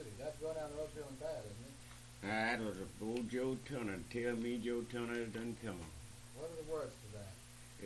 Beauty. That's going down the road feeling bad, isn't it? That was old Joe Turner. Tell me Joe Turner done come. What are the words to that?